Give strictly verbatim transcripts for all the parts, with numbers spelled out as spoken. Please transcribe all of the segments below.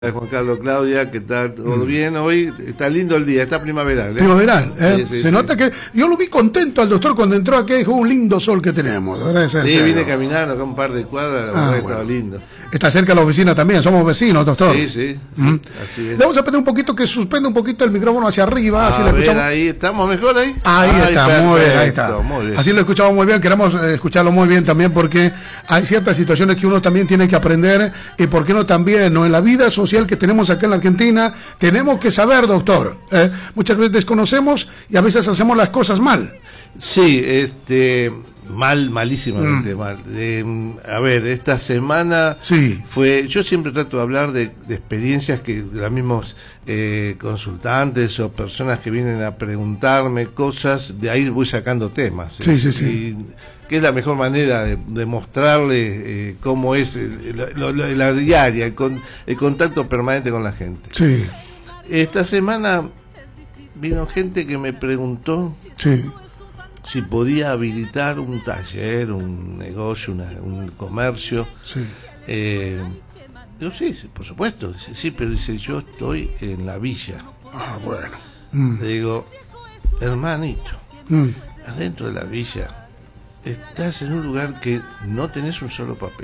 Juan Carlos, Claudia, ¿qué tal? ¿Todo bien? Hoy está lindo el día, está primaveral. ¿eh? Primaveral, ¿eh? Sí, sí, Se sí. nota que yo lo vi contento al doctor cuando entró aquí, dijo un lindo sol que tenemos. Sí, serio. Vine caminando acá un par de cuadras, ah, bueno. Estaba lindo. Está cerca de la oficina también, somos vecinos, doctor. Sí, sí, ¿Mm? así es. Le vamos a pedir un poquito que suspenda un poquito el micrófono hacia arriba, a así lo ver, escuchamos. ahí estamos mejor ahí. Ahí Ay, está, perfecto, muy bien, ahí está. Muy bien. Así lo escuchamos muy bien, queremos eh, escucharlo muy bien también porque hay ciertas situaciones que uno también tiene que aprender y por qué no también, ¿no? En la vida social que tenemos acá en la Argentina, tenemos que saber, doctor. ¿eh? Muchas veces desconocemos y a veces hacemos las cosas mal. Sí, este... Mal, malísimamente mm. mal. Eh, a ver, esta semana sí. fue. Yo siempre trato de hablar de, de experiencias que de los mismos eh, consultantes o personas que vienen a preguntarme cosas, de ahí voy sacando temas. Sí, eh, sí, sí. Y, que es la mejor manera de, de mostrarle eh, cómo es el, lo, lo, la diaria, el, con, el contacto permanente con la gente. Sí. Esta semana vino gente que me preguntó. Sí. Si podía habilitar un taller, un negocio, una, un comercio. Sí. Eh, digo, sí, sí, por supuesto. Dice, sí, pero dice, yo estoy en la villa. Ah, bueno. Mm. Le digo, hermanito, mm. adentro de la villa estás en un lugar que no tenés un solo papel.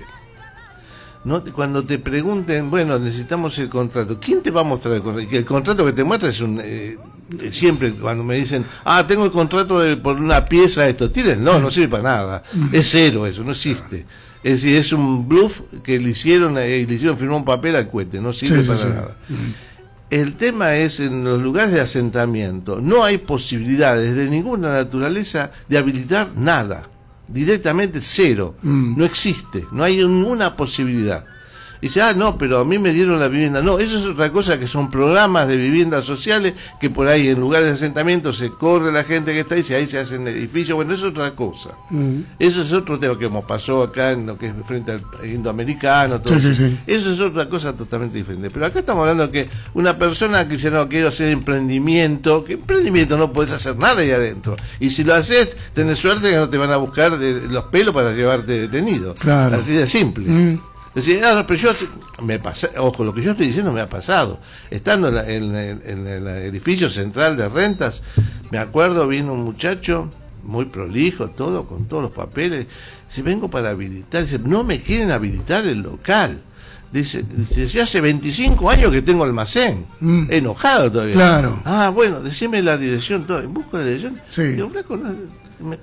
No, cuando te pregunten, bueno, necesitamos el contrato, ¿quién te va a mostrar el contrato? El contrato que te muestra es un... Eh, siempre cuando me dicen, ah, tengo el contrato de, por una pieza esto, tiren, no, no sirve para nada, es cero eso, no existe. Es decir, es un bluff que le hicieron, eh, le hicieron firmar un papel al cohete, no sirve sí, para sí, nada. Sí. El tema es, en los lugares de asentamiento, no hay posibilidades de ninguna naturaleza de habilitar nada. Directamente cero, mm. no existe, no hay ninguna posibilidad. Y dice, ah, no, pero a mí me dieron la vivienda. No, eso es otra cosa, que son programas de viviendas sociales, que por ahí en lugares de asentamiento se corre la gente que está ahí, y ahí se hacen edificios, bueno, eso es otra cosa. Mm. Eso es otro tema que como pasó acá en lo que es frente al indoamericano, todo sí, eso. Sí, sí. Eso es otra cosa totalmente diferente. Pero acá estamos hablando de que una persona que dice, no, quiero hacer emprendimiento, que emprendimiento no podés hacer nada ahí adentro. Y si lo haces, tenés suerte que no te van a buscar de, los pelos para llevarte detenido. Claro. Así de simple. Mm. Decir, ah, pero yo me pasé, ojo, lo que yo estoy diciendo me ha pasado. Estando en, la, en, en, en el edificio central de rentas, me acuerdo, vino un muchacho muy prolijo, todo, con todos los papeles. Dice, vengo para habilitar. Dice, no me quieren habilitar el local. Dice, dice, yo hace veinticinco años que tengo almacén. Mm. Enojado todavía. Claro. Ah, bueno, decime la dirección, todo. En busca de la dirección. Sí. Digo, flaco, no,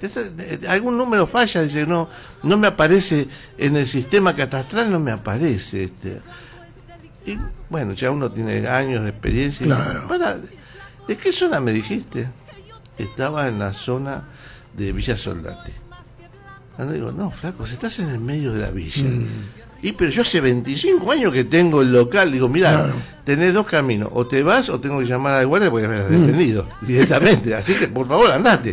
algún número falla, dice, no no me aparece en el sistema catastral, no me aparece este y bueno, ya uno tiene años de experiencia. Claro. Y, para, ¿de qué zona me dijiste? Estaba en la zona de Villa Soldati. Cuando digo, no, flaco, si estás en el medio de la villa. Mm. Y pero yo hace veinticinco años que tengo el local. Digo, mira, claro, tenés dos caminos, o te vas o tengo que llamar a la guardia porque me has defendido mm. directamente, así que por favor andate.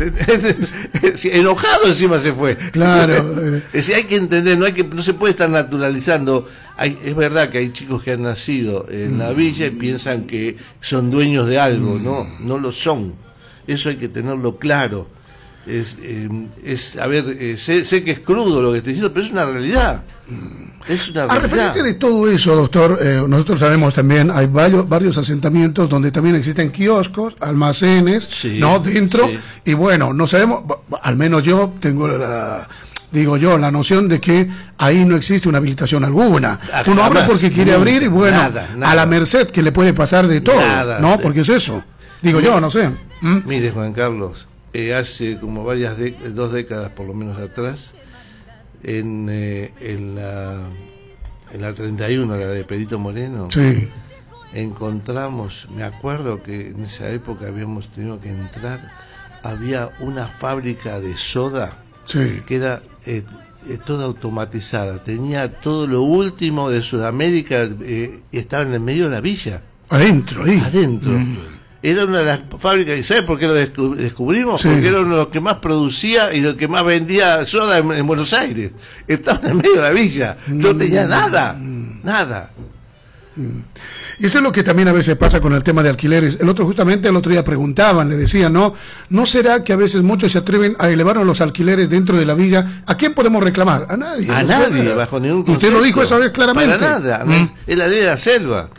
Enojado encima se fue. Claro. Es decir, hay que entender, no hay que no se puede estar naturalizando. Hay, es verdad que hay chicos que han nacido en mm. la villa y piensan que son dueños de algo. mm. No, no lo son. Eso hay que tenerlo claro. Es, eh, es a ver, eh, sé, sé que es crudo lo que estoy diciendo, pero es una realidad. Es una realidad. A referencia de todo eso, doctor, eh, nosotros sabemos también, hay varios, varios asentamientos donde también existen kioscos, almacenes, sí, ¿no? Dentro, sí. Y bueno, no sabemos, al menos yo tengo la... digo yo, la noción de que ahí no existe una habilitación alguna. Ah, uno abre porque quiere nunca, abrir y bueno, nada, nada. A la merced que le puede pasar de todo, nada, ¿no? Porque es eso. Digo mire, yo, no sé. ¿Mm? Mire, Juan Carlos, eh, hace como varias, de, dos décadas por lo menos atrás, en, eh, en, la, en la treinta y uno, la de Perito Moreno, sí. encontramos, me acuerdo que en esa época habíamos tenido que entrar, había una fábrica de soda, sí. que era eh, eh, toda automatizada, tenía todo lo último de Sudamérica, eh, estaba en el medio de la villa. Adentro, ahí. Adentro. Mm. Era una de las fábricas, ¿y sabes por qué lo descubrimos? Sí. Porque era uno de los que más producía y los que más vendía soda en, en Buenos Aires. Estaba en el medio de la villa, no tenía nada, nada. Y eso es lo que también a veces pasa con el tema de alquileres. El otro, justamente el otro día preguntaban, le decían, ¿no? ¿No será que a veces muchos se atreven a elevar los alquileres dentro de la villa? ¿A quién podemos reclamar? A nadie. A nadie, bajo ningún concepto. Usted lo dijo esa vez claramente. Para nada, ¿Mm? Es la ley de la selva.